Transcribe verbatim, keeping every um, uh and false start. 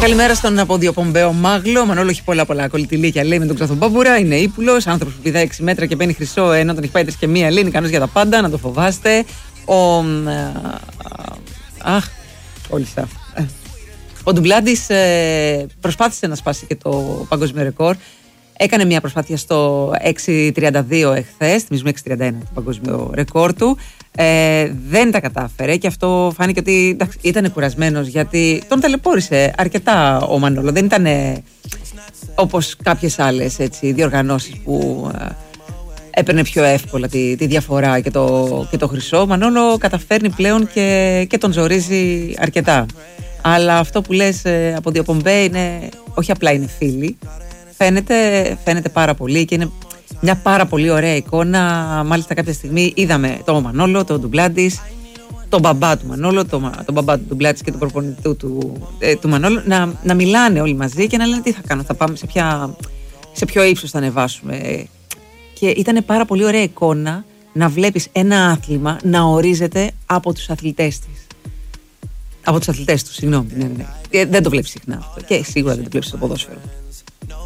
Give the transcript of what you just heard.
Καλημέρα στον Αποδιοπομπαίο Μάγλο. Μανώλο έχει πολλά πολλά κολλητηλίκια. Λέει με τον Ξαθομπάμπουρα. Είναι ύπουλος. Άνθρωπος που πηδάει έξι μέτρα και παίρνει χρυσό ενώ τον έχει πάει τρεις και μία. Λέει είναι ικανός για τα πάντα. Να το φοβάστε. Ο. Αχ, όλοι αυτά. Ο Ντουμπλάντης ε, προσπάθησε να σπάσει και το παγκόσμιο ρεκόρ. Έκανε μια προσπάθεια στο έξι τριάντα δύο εχθές. Θυμίζουμε έξι τριάντα ένα το παγκόσμιο ρεκόρ του. Ε, δεν τα κατάφερε και αυτό φάνηκε ότι εντάξει, ήταν κουρασμένος γιατί τον ταλαιπώρησε αρκετά ο Μανώλο. Δεν ήταν όπως κάποιες άλλες έτσι, διοργανώσεις που ε, έπαιρνε πιο εύκολα τη, τη διαφορά και το, και το χρυσό. Ο Μανώλο καταφέρνει πλέον και, και τον ζορίζει αρκετά. Αλλά αυτό που λες ε, από Διοπομπέ είναι όχι απλά είναι φίλοι. Φαίνεται, φαίνεται πάρα πολύ και είναι μια πάρα πολύ ωραία εικόνα. Μάλιστα κάποια στιγμή είδαμε τον Μανώλο, τον Ντουμπλάντης, τον μπαμπά του Μανώλο, τον, τον μπαμπά του Ντουμπλάντης και τον προπονητή του, ε, του Μανώλου να, να μιλάνε όλοι μαζί και να λένε τι θα κάνω, θα πάμε σε, ποια, σε ποιο ύψος θα ανεβάσουμε. Και ήταν πάρα πολύ ωραία εικόνα να βλέπεις ένα άθλημα να ορίζεται από τους αθλητές της. Από τους αθλητές του, συγγνώμη. Ναι, ναι. Δεν το βλέπεις συχνά αυτό και σίγουρα δεν το βλέπεις στο ποδόσφαιρο.